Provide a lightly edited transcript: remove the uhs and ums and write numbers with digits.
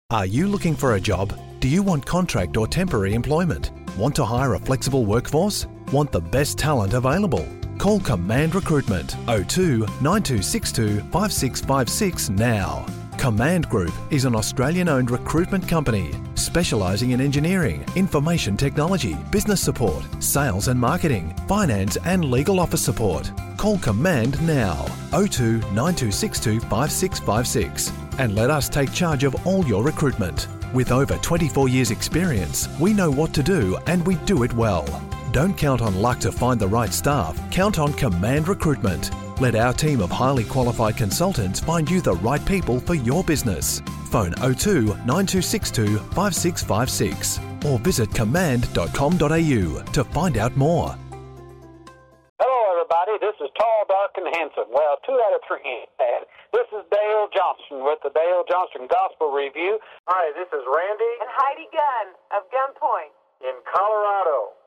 Are you looking for a job? Do you want contract or temporary employment? Want to hire a flexible workforce? Want the best talent available? Call Command Recruitment 02 9262 5656 now. Command Group is an Australian-owned recruitment company specialising in engineering, information technology, business support, sales and marketing, finance and legal office support. Call Command now 02 9262 5656 and let us take charge of all your recruitment. With over 24 years experience, we know what to do and we do it well. Don't count on luck to find the right staff, count on Command Recruitment. Let our team of highly qualified consultants find you the right people for your business. Phone 02 9262 5656 or visit command.com.au to find out more. Hello everybody, this is Tall, Dark and Handsome. Well, 2 out of 3 ain't bad. This is Dale Johnston with the Dale Johnston Gospel Review. Hi, this is Randy and Heidi Gunn of Gunpoint in Colorado.